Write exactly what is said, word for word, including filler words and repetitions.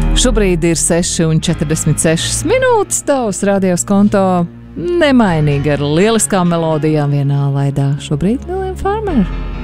Šobrīd ir seši un četrdesmit sešas minūtes. Tavs radios konto nemainīgi ar lieliskām melodijām vienā laidā. Šobrīd Miljona Farmer.